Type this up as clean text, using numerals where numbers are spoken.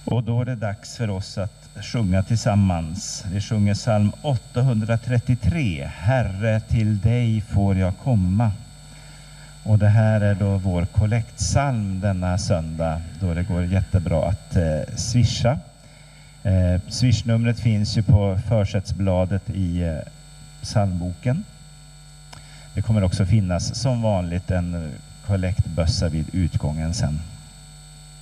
Och då är det dags för oss att sjunga tillsammans. Vi sjunger psalm 833. Herre, till dig får jag komma. Och det här är då vår kollektpsalm denna söndag, då det går jättebra att swisha. Swishnumret finns ju på försättsbladet i psalmboken. Det kommer också finnas som vanligt en kollektbössa vid utgången sen.